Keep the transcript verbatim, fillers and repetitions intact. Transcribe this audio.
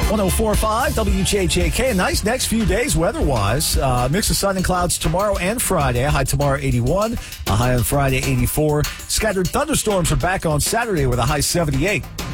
one oh four point five W J J K. A nice next few days weather-wise. Uh, mix of sun and clouds tomorrow and Friday. A high tomorrow, eighty-one. A high on Friday, eighty-four. Scattered thunderstorms are back on Saturday with a high seventy-eight.